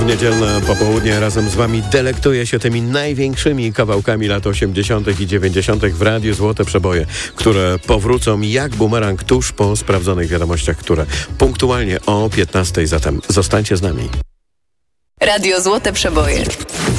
niedzielne popołudnie razem z wami delektuję się tymi największymi kawałkami lat 80. i 90. w Radiu Złote Przeboje, które powrócą jak bumerang tuż po sprawdzonych wiadomościach, które punktualnie o 15. Zatem zostańcie z nami. Radio Złote Przeboje.